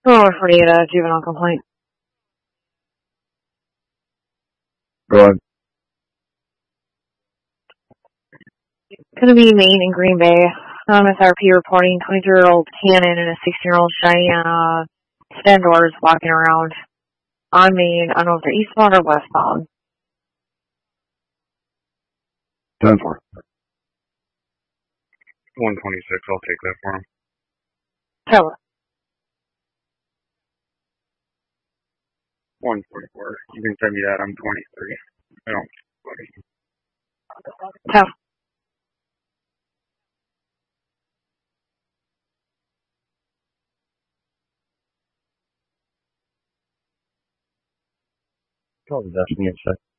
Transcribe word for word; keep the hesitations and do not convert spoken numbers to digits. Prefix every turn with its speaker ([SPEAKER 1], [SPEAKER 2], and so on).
[SPEAKER 1] Oh, forty-eight, uh, juvenile complaint.
[SPEAKER 2] Go ahead.
[SPEAKER 1] Gonna be Maine and Green Bay. Um, S R P reporting twenty-three-year-old Cannon and a sixteen-year-old Cheyenne Stendors walking around on Maine. I don't know if they're eastbound or westbound.
[SPEAKER 2] ten four.
[SPEAKER 3] one twenty-six, I'll take that for him.
[SPEAKER 1] Tower.
[SPEAKER 3] one forty-four. You can send me that. I'm twenty-three. I don't.
[SPEAKER 1] Tower.
[SPEAKER 2] Call the Destiny at sec.